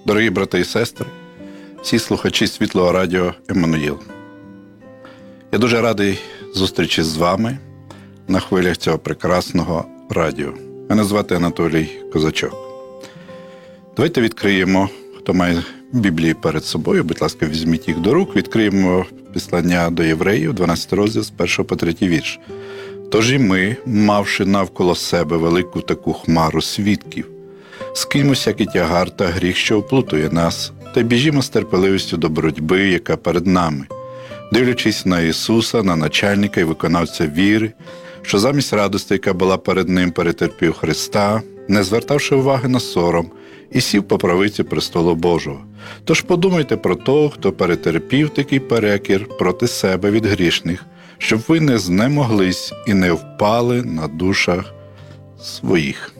Дорогі брати і сестри, всі слухачі Світлого Радіо Еммануїл. Я дуже радий зустрічі з вами на хвилях цього прекрасного радіо. Мене звати Анатолій Козачок. Давайте відкриємо, хто має Біблії перед собою, будь ласка, візьміть їх до рук, відкриємо Післання до Євреїв, 12 розділ, з 1 по 3 вірш. Тож і ми, мавши навколо себе велику таку хмару свідків, скиньмо всякий тягар та гріх, що оплутує нас, та біжімо з терпеливістю до боротьби, яка перед нами, дивлячись на Ісуса, на начальника і виконавця віри, що замість радості, яка була перед Ним, перетерпів Христа, не звертавши уваги на сором, і сів по правиці престолу Божого. Тож подумайте про того, хто перетерпів такий перекір проти себе від грішних, щоб ви не знемоглись і не впали на душах своїх.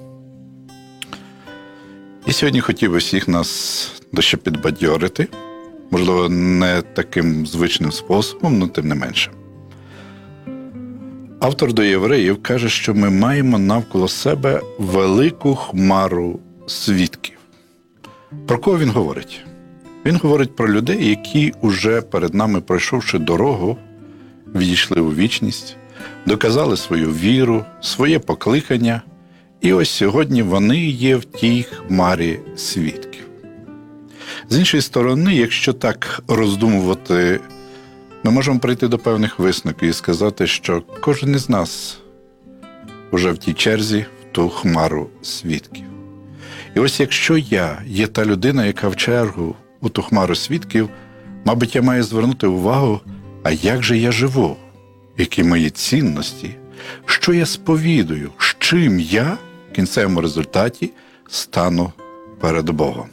І сьогодні хотів би всіх нас дещо підбадьорити, можливо, не таким звичним способом, але тим не менше. Автор до Євреїв каже, що ми маємо навколо себе велику хмару свідків. Про кого він говорить? Він говорить про людей, які уже перед нами, пройшовши дорогу, відійшли у вічність, доказали свою віру, своє покликання, і ось сьогодні вони є в тій хмарі свідків. З іншої сторони, якщо так роздумувати, ми можемо прийти до певних висновків і сказати, що кожен із нас вже в тій черзі, в ту хмару свідків. І ось якщо я є та людина, яка в чергу у ту хмару свідків, мабуть, я маю звернути увагу, а як же я живу, які мої цінності, що я сповідую, з чим я в кінцевому результаті стану перед Богом.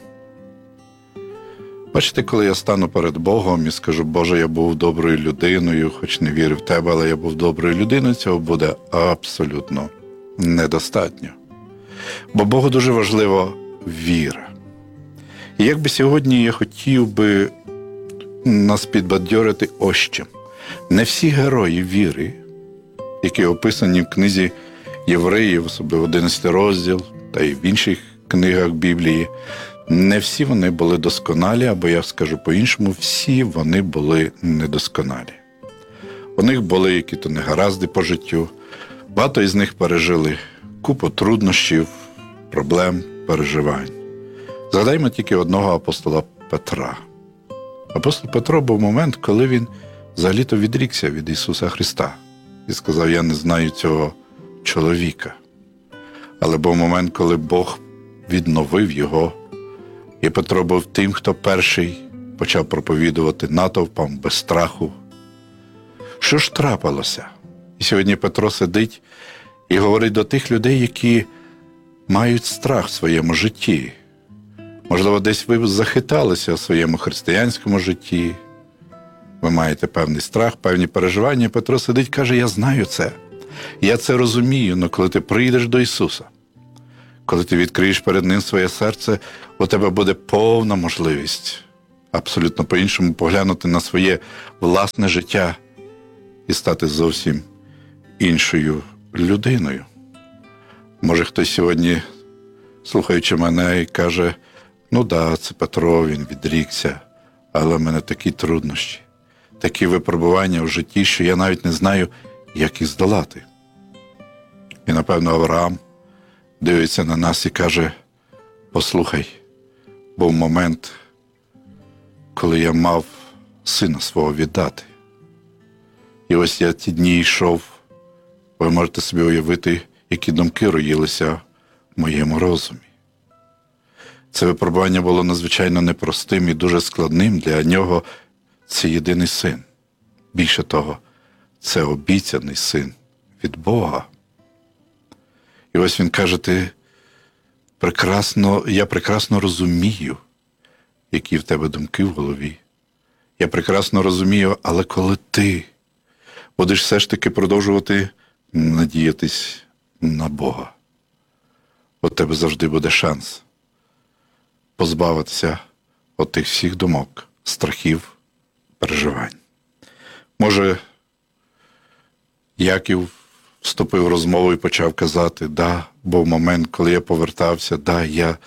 Бачите, коли я стану перед Богом і скажу, Боже, я був доброю людиною, хоч не вірив в Тебе, але я був доброю людиною, цього буде абсолютно недостатньо. Бо Богу дуже важлива віра. І як би сьогодні я хотів би нас підбадьорити ось чим. Не всі герої віри, які описані в книзі Євреїв, особливо 11 розділ, та й в інших книгах Біблії, не всі вони були досконалі, або я скажу по-іншому, всі вони були недосконалі. У них були які-то негаразди по життю, багато із них пережили купу труднощів, проблем, переживань. Згадаймо тільки одного апостола Петра. Апостол Петро був момент, коли він взагалі-то відрікся від Ісуса Христа і сказав, я не знаю цього чоловіка. Але був момент, коли Бог відновив його, і Петро був тим, хто перший почав проповідувати натовпам без страху. Що ж трапилося? І сьогодні Петро сидить і говорить до тих людей, які мають страх в своєму житті. Можливо, десь ви захиталися в своєму християнському житті, ви маєте певний страх, певні переживання. Петро сидить і каже, я знаю це, я це розумію, але коли ти прийдеш до Ісуса, коли ти відкриєш перед Ним своє серце, у тебе буде повна можливість абсолютно по-іншому поглянути на своє власне життя і стати зовсім іншою людиною. Може, хтось сьогодні, слухаючи мене, і каже, ну да, це Петро, він відрікся, але в мене такі труднощі, такі випробування в житті, що я навіть не знаю, як їх здолати. І, напевно, Авраам дивиться на нас і каже, послухай, був момент, коли я мав сина свого віддати. І ось я ті дні йшов, ви можете собі уявити, які думки роїлися в моєму розумі. Це випробування було надзвичайно непростим і дуже складним. Для нього це єдиний син. Більше того, це обіцяний син від Бога. І ось він каже, я прекрасно розумію, які в тебе думки в голові. Я прекрасно розумію, але коли ти будеш все ж таки продовжувати надіятись на Бога, у тебе завжди буде шанс позбавитися від тих всіх думок, страхів, переживань. Може, Яків вступив в розмову і почав казати, да, був момент, коли я повертався, да,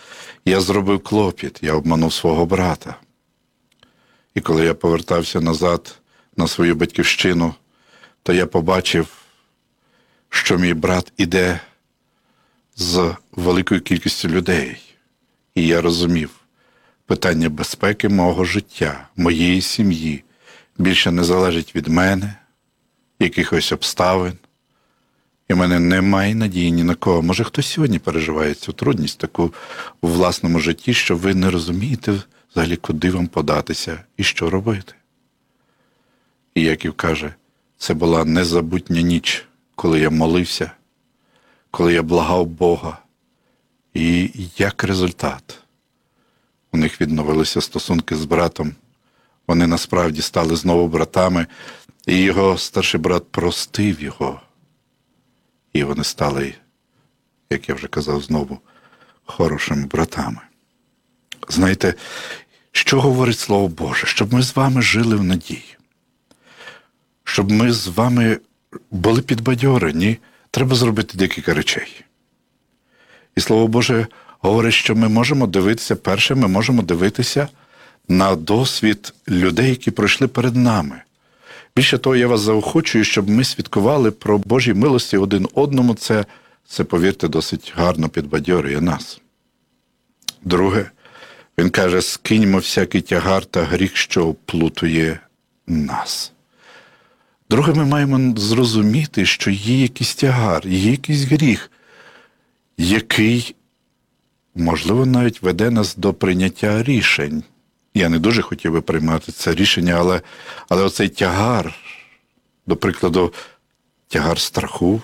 Я зробив клопіт, я обманув свого брата. І коли я повертався назад на свою батьківщину, то я побачив, що мій брат іде з великою кількістю людей. І я розумів, питання безпеки мого життя, моєї сім'ї більше не залежить від мене, якихось обставин. І в мене немає надії ні на кого. Може, хтось сьогодні переживає цю трудність таку у власному житті, що ви не розумієте взагалі, куди вам податися і що робити. І Яків каже, це була незабутня ніч, коли я молився, коли я благав Бога. І як результат, у них відновилися стосунки з братом. Вони насправді стали знову братами, і його старший брат простив його. І вони стали, як я вже казав знову, хорошими братами. Знаєте, що говорить Слово Боже? Щоб ми з вами жили в надії. Щоб ми з вами були підбадьорені, треба зробити декілька речей. І Слово Боже говорить, що ми можемо дивитися, перше, ми можемо дивитися на досвід людей, які пройшли перед нами. Більше того, я вас заохочую, щоб ми свідкували про Божі милості один одному. Це, повірте, досить гарно підбадьорює нас. Друге, він каже, скиньмо всякий тягар та гріх, що оплутує нас. Друге, ми маємо зрозуміти, що є якийсь тягар, є якийсь гріх, який, можливо, навіть веде нас до прийняття рішень. Я не дуже хотів би приймати це рішення, але оцей тягар, до прикладу, тягар страху.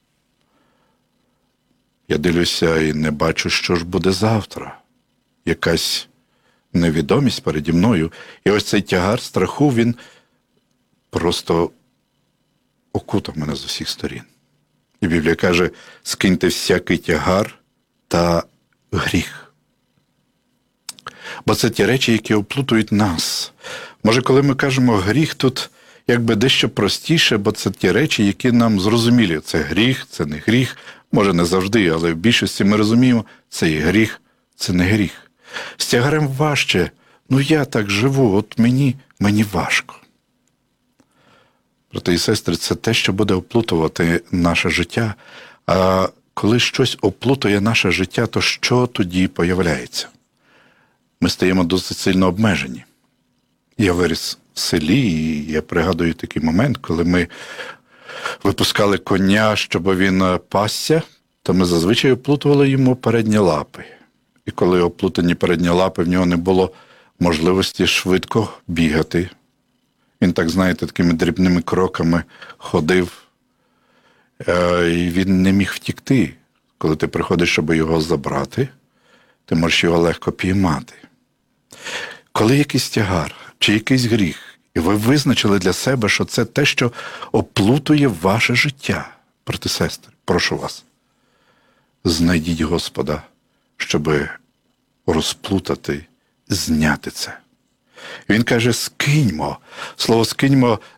Я дивлюся і не бачу, що ж буде завтра. Якась невідомість переді мною. І ось цей тягар страху, він просто окутав мене з усіх сторін. І Біблія каже, скиньте всякий тягар та гріх. Бо це ті речі, які оплутують нас. Може, коли ми кажемо гріх, тут якби дещо простіше, бо це ті речі, які нам зрозумілі. Це гріх, це не гріх. Може, не завжди, але в більшості ми розуміємо, це є гріх, це не гріх. З тягарем важче. Я так живу, от мені важко. Брати і сестри, це те, що буде оплутувати наше життя. А коли щось оплутує наше життя, то що тоді появляється? Ми стаємо досить сильно обмежені. Я виріс в селі, і я пригадую такий момент, коли ми випускали коня, щоб він пасся, то ми зазвичай оплутували йому передні лапи. І коли оплутані передні лапи, в нього не було можливості швидко бігати. Він, так знаєте, такими дрібними кроками ходив, і він не міг втікти. Коли ти приходиш, щоб його забрати, ти можеш його легко піймати. Коли якийсь тягар чи якийсь гріх, і ви визначили для себе, що це те, що оплутує ваше життя, брати і сестри, прошу вас, знайдіть Господа, щоб розплутати, зняти це. Він каже, скиньмо. Слово «скиньмо»